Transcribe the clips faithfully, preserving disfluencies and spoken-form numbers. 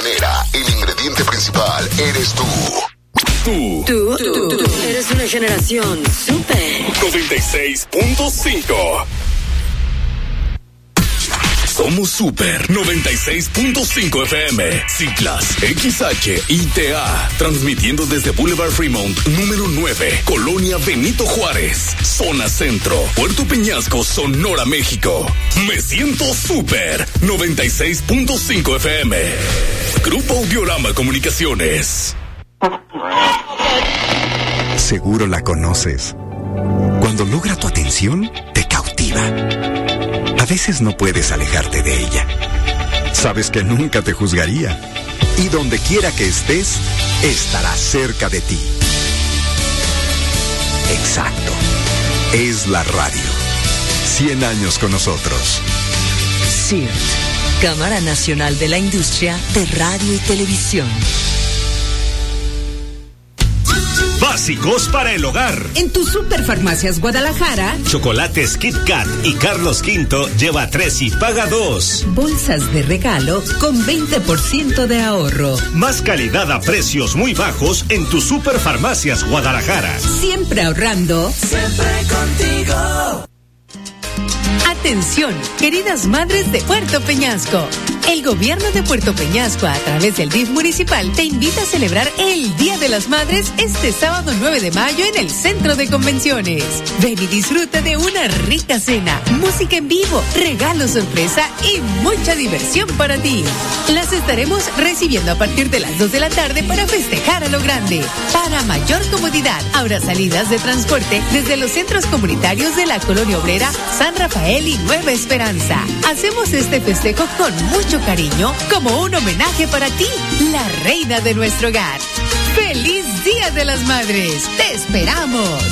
mañanera, el ingrediente principal eres tú. Tú. Tú, tú, tú, tú. Eres una generación súper. noventa y seis punto cinco. Somos Super noventa y seis punto cinco F M, Ciclas, X H I T A, transmitiendo desde Boulevard Fremont, número nueve, Colonia Benito Juárez, Zona Centro, Puerto Peñasco, Sonora, México. Me siento Super noventa y seis punto cinco F M. Grupo Audiorama Comunicaciones. Seguro la conoces. Cuando logra tu atención, te cautiva. A veces no puedes alejarte de ella. Sabes que nunca te juzgaría. Y donde quiera que estés, estará cerca de ti. Exacto. Es la radio. Cien años con nosotros. C I R T, Cámara Nacional de la Industria de Radio y Televisión. Básicos para el hogar. En tu Superfarmacias Guadalajara, Chocolates Kit Kat y Carlos Quinto lleva tres y paga dos. Bolsas de regalo con veinte por ciento de ahorro. Más calidad a precios muy bajos en tu Superfarmacias Guadalajara. Siempre ahorrando. Siempre contigo. Atención, queridas madres de Puerto Peñasco. El gobierno de Puerto Peñasco, a través del D I F municipal, te invita a celebrar el Día de las Madres este sábado nueve de mayo en el Centro de Convenciones. Ven y disfruta de una rica cena, música en vivo, regalos sorpresa y mucha diversión para ti. Las estaremos recibiendo a partir de las dos de la tarde para festejar a lo grande. Para mayor comodidad, habrá salidas de transporte desde los centros comunitarios de la Colonia Obrera, San Rafael y Nueva Esperanza. Hacemos este festejo con mucho cariño como un homenaje para ti, la reina de nuestro hogar. ¡Feliz Día de las Madres! ¡Te esperamos!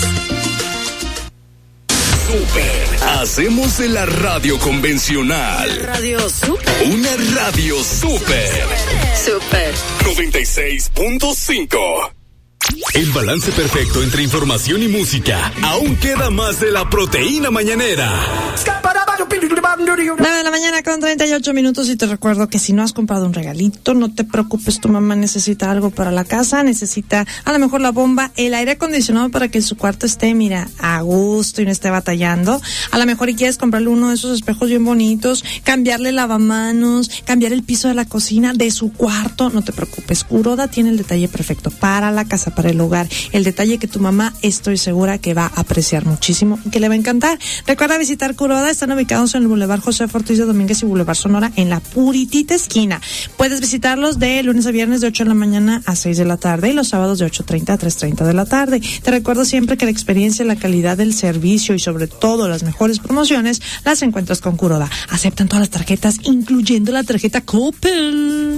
Super. Hacemos de la radio convencional. Radio Super. Una radio super. Super. noventa y seis punto cinco. El balance perfecto entre información y música. Aún queda más de la proteína mañanera. nueve de la mañana con treinta y ocho minutos y te recuerdo que si no has comprado un regalito, no te preocupes, tu mamá necesita algo para la casa, necesita a lo mejor la bomba, el aire acondicionado para que su cuarto esté, mira, a gusto y no esté batallando. A lo mejor y quieres comprarle uno de esos espejos bien bonitos, cambiarle lavamanos, cambiar el piso de la cocina, de su cuarto, no te preocupes. Kuroda tiene el detalle perfecto para la casa, para el hogar, el detalle que tu mamá estoy segura que va a apreciar muchísimo y que le va a encantar. Recuerda visitar Kuroda, están ubicados en el Boulevard José Ortiz de Domínguez y Boulevard Sonora en la puritita esquina. Puedes visitarlos de lunes a viernes de ocho de la mañana a seis de la tarde y los sábados de ocho treinta a tres treinta de la tarde. Te recuerdo siempre que la experiencia, la calidad del servicio y sobre todo las mejores promociones las encuentras con Kuroda. Aceptan todas las tarjetas, incluyendo la tarjeta Coppel.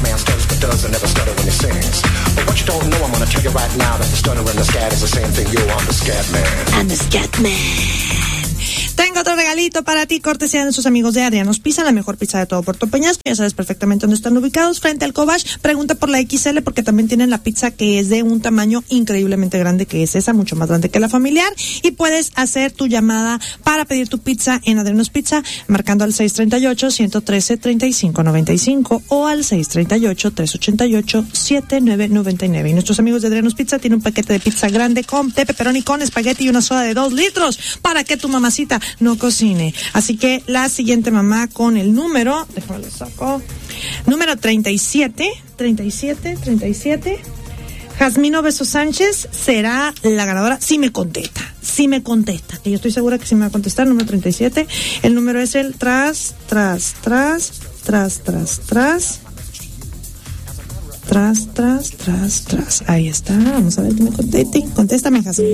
I'm the Scatman. Tengo otro regalito para ti, cortesía de nuestros amigos de Adrianos Pizza, la mejor pizza de todo Puerto Peñasco. Ya sabes perfectamente dónde están ubicados, frente al Cobach. Pregunta por la X L porque también tienen la pizza que es de un tamaño increíblemente grande, que es esa, mucho más grande que la familiar. Y puedes hacer tu llamada para pedir tu pizza en Adrianos Pizza, marcando al seis treinta y ocho, uno trece, treinta y cinco noventa y cinco o al seis treinta y ocho, trescientos ochenta y ocho, setenta y nueve noventa y nueve. Y nuestros amigos de Adrianos Pizza tienen un paquete de pizza grande con de pepperoni, con espagueti y una soda de dos litros para que tu mamacita no cocine. Así que la siguiente mamá con el número, déjame lo saco, número treinta y siete, treinta y siete, treinta y siete, Jazmino Beso Sánchez será la ganadora si me contesta, si me contesta, que yo estoy segura que sí me va a contestar. Número treinta y siete, el número es el tras, tras, tras, tras, tras, tras, tras, tras, tras, tras, ahí está, vamos a ver que me conteste, contéstame, Jazmín.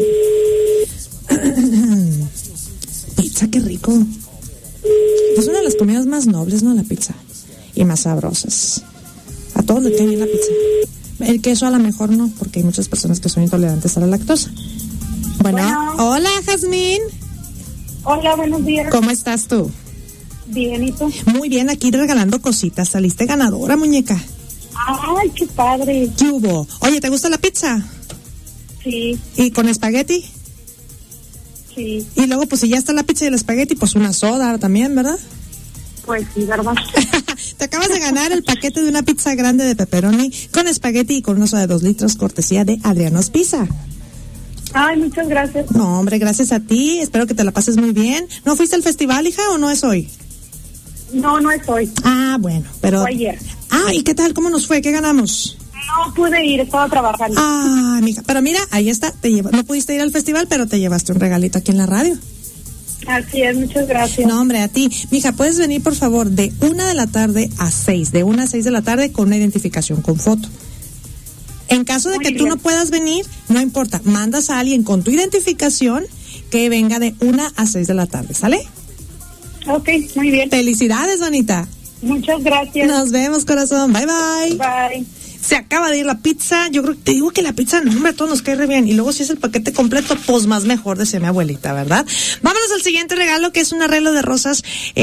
Pizza, qué rico. Es una de las comidas más nobles, ¿no? La pizza. Y más sabrosas. A todos les cae bien la pizza. El queso a lo mejor no, porque hay muchas personas que son intolerantes a la lactosa. Bueno, bueno. Hola, Jazmín. Hola, buenos días. ¿Cómo estás tú? Bien, ¿y tú? Muy bien, aquí regalando cositas. Saliste ganadora, muñeca. Ay, qué padre. ¿Qué hubo? Oye, ¿te gusta la pizza? Sí. ¿Y con espagueti? Sí. Y luego, pues si ya está la pizza y el espagueti, pues una soda también, ¿verdad? Pues sí, ¿verdad? Te acabas de ganar el paquete de una pizza grande de pepperoni con espagueti y con una soda de dos litros, cortesía de Adriano's Pizza. Ay, muchas gracias. No, hombre, gracias a ti. Espero que te la pases muy bien. ¿No fuiste al festival, hija, o no es hoy? No, no es hoy. Ah, bueno, pero... Fue ayer. Ah, ¿y qué tal? ¿Cómo nos fue? ¿Qué ganamos? No pude ir, estaba trabajando. Ah, mija, pero mira, ahí está. Te lleva... No pudiste ir al festival, pero te llevaste un regalito aquí en la radio. Así es, muchas gracias. No, hombre, a ti. Mija, puedes venir, por favor, de una de la tarde a seis, de una a seis de la tarde con una identificación con foto. En caso de Muy que bien. tú no puedas venir, no importa, mandas a alguien con tu identificación que venga de una a seis de la tarde, ¿sale? Ok, muy bien. Felicidades, bonita. Muchas gracias. Nos vemos, corazón. Bye, bye. Bye. Se acaba de ir la pizza. Yo creo que te digo que la pizza, no, hombre, a todos nos cae re bien. Y luego si es el paquete completo, pues más mejor, decía mi abuelita, ¿verdad? Vámonos al siguiente regalo, que es un arreglo de rosas,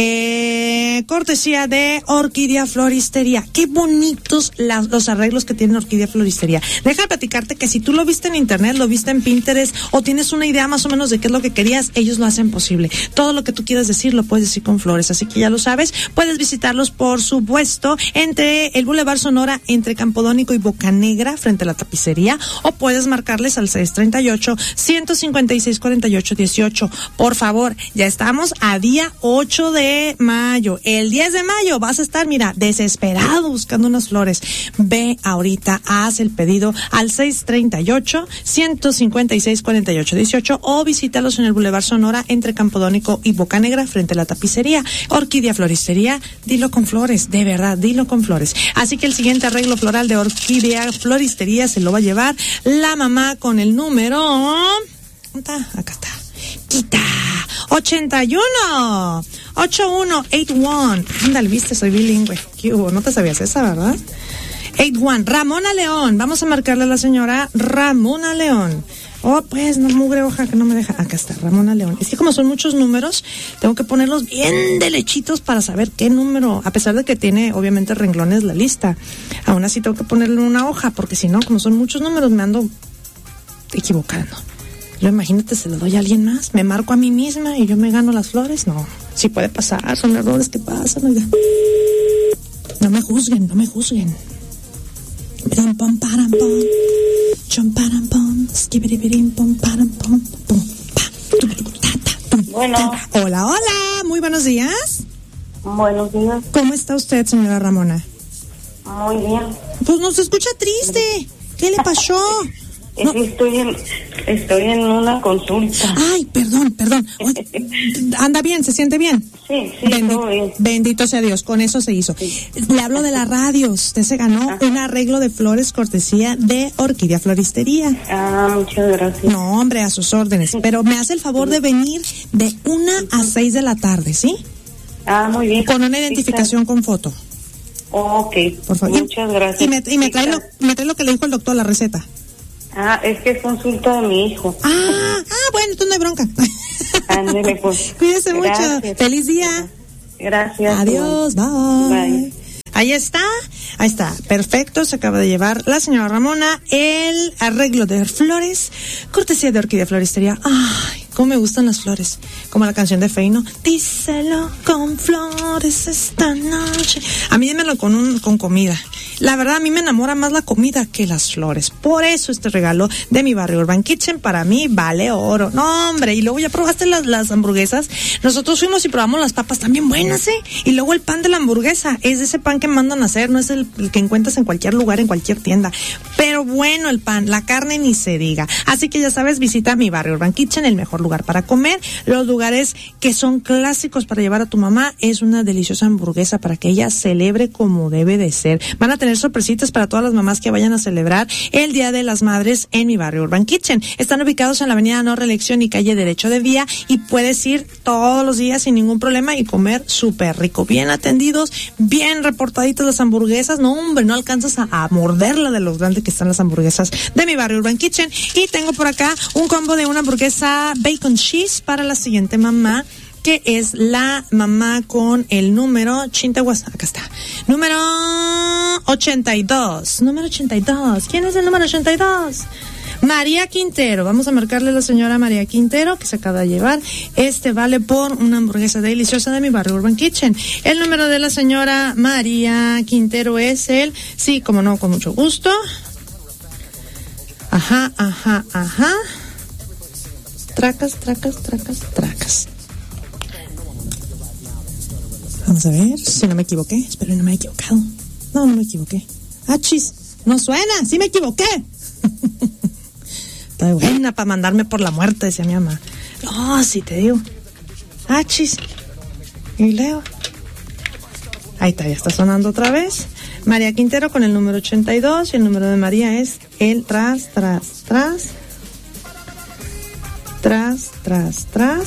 eh, cortesía de Orquídea Floristería. Qué bonitos la, los arreglos que tiene Orquídea Floristería. Deja de platicarte que si tú lo viste en internet, lo viste en Pinterest, o tienes una idea más o menos de qué es lo que querías, ellos lo hacen posible. Todo lo que tú quieras decir, lo puedes decir con flores. Así que ya lo sabes. Puedes visitarlos, por supuesto, entre el Boulevard Sonora, entre Campodónico y Bocanegra, frente a la tapicería, o puedes marcarles al seis treinta y ocho, ciento cincuenta y seis, cuarenta y ocho dieciocho. Por favor, ya estamos a día ocho de mayo. El diez de mayo vas a estar, mira, desesperado buscando unas flores. Ve ahorita, haz el pedido al seis treinta y ocho, ciento cincuenta y seis, cuarenta y ocho dieciocho, o visítalos en el Boulevard Sonora, entre Campodónico y Bocanegra, frente a la tapicería. Orquídea Floristería, dilo con flores, de verdad, dilo con flores. Así que el siguiente arreglo floral de Orquídea Floristería se lo va a llevar la mamá con el número... ¿Dónde está? Acá está. Quita. ochenta y uno. ochenta y uno, ochenta y uno. Ándale, viste, soy bilingüe. ¿Qué hubo? No te sabías esa, ¿verdad? ochenta y uno. Ramona León. Vamos a marcarle a la señora Ramona León. Oh, pues, no, mugre hoja que no me deja. Acá está, Ramona León. Es que como son muchos números, tengo que ponerlos bien derechitos para saber qué número, a pesar de que tiene, obviamente, renglones la lista. Aún así tengo que ponerle una hoja, porque si no, como son muchos números, me ando equivocando. Yo, imagínate, se lo doy a alguien más, me marco a mí misma y yo me gano las flores. No, sí puede pasar, son errores que pasan, oiga. No me juzguen, no me juzguen. Pum, pum, param, pum. Chum, param, pum. Skibiribirim, pum, param, pum. Pum, pa. Tum, tum, ta, ta, tum, Bueno. ta. Hola, hola. Muy buenos días. Buenos días. ¿Cómo está usted, señora Ramona? Muy bien. Pues nos escucha triste. ¿Qué le pasó? Es que estoy en, estoy en una consulta. Ay, perdón, perdón. Oye, ¿anda bien? ¿Se siente bien? Sí, sí, Bendi- todo bien. Bendito sea Dios, con eso se hizo. Sí. Le hablo de la radio. Usted se ganó Ajá. un arreglo de flores cortesía de Orquídea Floristería. Ah, muchas gracias. No, hombre, a sus órdenes. Pero me hace el favor de venir de una a seis de la tarde, ¿sí? Ah, muy bien. Con una identificación con foto, Ok, por favor. muchas gracias. Y me, y me trae lo, me trae lo que le dijo el doctor, la receta. Ah, es que es consulta de mi hijo. Ah, ah, bueno, entonces no hay bronca. Ándele, pues. Cuídese Gracias. mucho. Feliz día. Gracias. Adiós, bye. Bye. Ahí está, ahí está, perfecto, se acaba de llevar la señora Ramona el arreglo de flores, cortesía de Orquídea Floristería. Ay, cómo me gustan las flores, como la canción de Feino, díselo con flores esta noche. A mí dímelo con un, con comida. La verdad, a mí me enamora más la comida que las flores. Por eso este regalo de mi barrio Urban Kitchen para mí vale oro. No, hombre, y luego ya probaste las, las hamburguesas. Nosotros fuimos y probamos las papas también buenas, ¿eh? Y luego el pan de la hamburguesa es ese pan que mandan a hacer, no es el, el que encuentras en cualquier lugar, en cualquier tienda. Pero bueno el pan, la carne ni se diga. Así que ya sabes, visita mi barrio Urban Kitchen, el mejor lugar para comer. Los lugares que son clásicos para llevar a tu mamá es una deliciosa hamburguesa para que ella celebre como debe de ser. Van a tener sorpresitas para todas las mamás que vayan a celebrar el Día de las Madres en mi barrio Urban Kitchen. Están ubicados en la avenida No Reelección y calle Derecho de Vía, y puedes ir todos los días sin ningún problema y comer súper rico, bien atendidos, bien reportaditas las hamburguesas. No, hombre, no alcanzas a, a morderla de los grandes que están las hamburguesas de mi barrio Urban Kitchen. Y tengo por acá un combo de una hamburguesa bacon cheese para la siguiente mamá, que es la mamá con el número Chintaguas. Acá está. Número ochenta y dos. Número ochenta y dos. ¿Quién es el número ochenta y dos? María Quintero, vamos a marcarle a la señora María Quintero, que se acaba de llevar este vale por una hamburguesa deliciosa de mi barrio Urban Kitchen. El número de la señora María Quintero es el, sí, como no, con mucho gusto. Ajá, ajá, ajá. Tracas, tracas, tracas, tracas. Vamos a ver si no me equivoqué. Espero no me he equivocado. No, no me equivoqué. Ah, chis, no suena, sí me equivoqué. Está buena para mandarme por la muerte, decía mi mamá. No, sí te digo. Ah, chis. Y leo. Ahí está, ya está sonando otra vez. María Quintero con el número ochenta y dos y el número de María es el tras, tras, tras. Tras, tras, tras.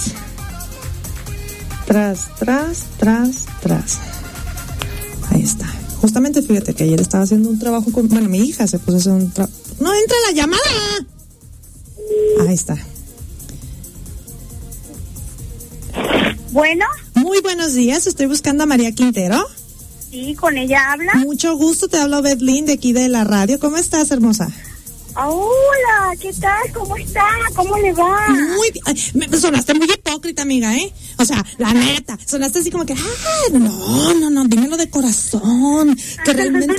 Tras, tras, tras, tras. Ahí está. Justamente fíjate que ayer estaba haciendo un trabajo con... Bueno, mi hija se puso a hacer un trabajo... ¡No entra la llamada! Ahí está. Bueno. Muy buenos días, estoy buscando a María Quintero. Sí, con ella habla. Mucho gusto, te hablo Bedlín de aquí de la radio. ¿Cómo estás, hermosa? Hola, ¿qué tal? ¿Cómo está? ¿Cómo le va? Muy bien. Me sonaste muy hipócrita, amiga, ¿eh? O sea, la neta, sonaste así como que, ah, no, no, no, dímelo de corazón, que realmente...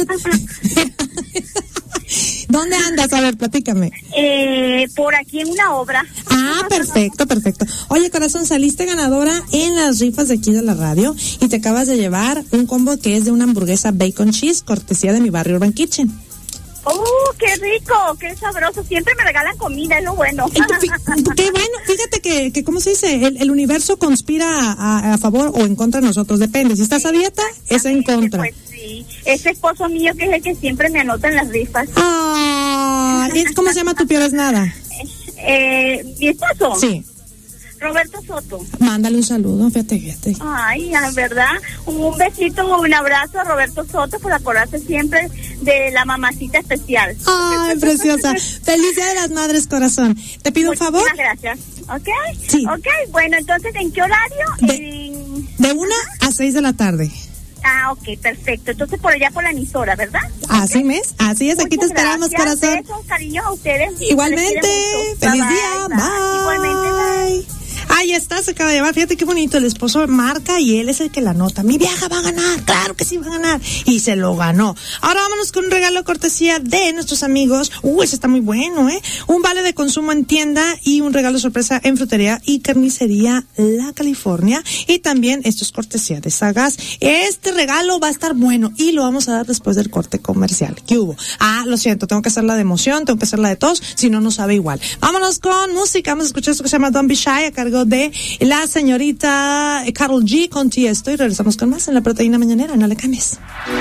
¿Dónde andas? A ver, platícame. Eh, por aquí en una obra. Ah, perfecto, perfecto. Oye, corazón, saliste ganadora en las rifas de aquí de la radio y te acabas de llevar un combo que es de una hamburguesa bacon cheese, cortesía de mi barrio Urban Kitchen. ¡Oh, qué rico! ¡Qué sabroso! Siempre me regalan comida, es lo bueno. ¡Qué bueno! Fíjate que, que ¿cómo se dice? El, el universo conspira a, a favor o en contra de nosotros, depende. Si estás a dieta, es en contra. Pues sí, ese esposo mío que es el que siempre me anota en las rifas. Ah, ¿cómo se llama tu peor es nada? Eh, ¿mi esposo? Sí. Roberto Soto. Mándale un saludo, fíjate, fíjate. Ay, la verdad, un besito, un abrazo a Roberto Soto por acordarse siempre de la mamacita especial. Ay, preciosa. Feliz Día de las Madres, corazón. ¿Te pido un favor? Muchas gracias. ¿Ok? Sí. Ok, bueno, entonces, ¿en qué horario? De, en... de una a seis de la tarde. Ah, ok, perfecto. Entonces, por allá por la emisora, ¿verdad? Así okay. es, así es. Aquí Muchas te esperamos, gracias. corazón. Besos, cariños a ustedes. Igualmente. Feliz bye, día. Bye. Bye. Igualmente, bye. Ahí está, se acaba de llevar. Fíjate qué bonito. El esposo marca y él es el que la nota. Mi vieja va a ganar. Claro que sí va a ganar. Y se lo ganó. Ahora vámonos con un regalo cortesía de nuestros amigos. Uh, ese está muy bueno, ¿eh? Un vale de consumo en tienda y un regalo sorpresa en frutería y carnicería La California. Y también esto es cortesía de Sagaz. Este regalo va a estar bueno y lo vamos a dar después del corte comercial. ¿Qué hubo? Ah, lo siento. Tengo que hacerla de emoción, tengo que hacerla de tos. Si no, no sabe igual. Vámonos con música. Vamos a escuchar esto que se llama Don't Be Shy a cargo de la señorita Karol G con Tiesto y regresamos con más en La Proteína Mañanera. No le cambies.